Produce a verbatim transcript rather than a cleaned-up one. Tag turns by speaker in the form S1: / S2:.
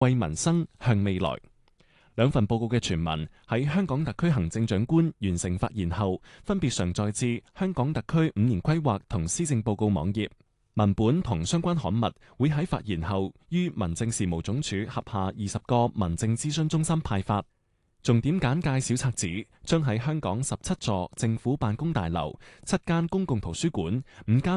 S1: 為民生向未來。兩份報告嘅全文喺香港特區行政長官完成發言後，分別上載至香港特區五年規劃同施政報告網頁。文本同相關刊物會喺發言後於民政事務總署轄下二十個民政諮詢中心派發。重點簡介小冊子將喺香港十七座政府辦公大樓、七間公共圖書館、五間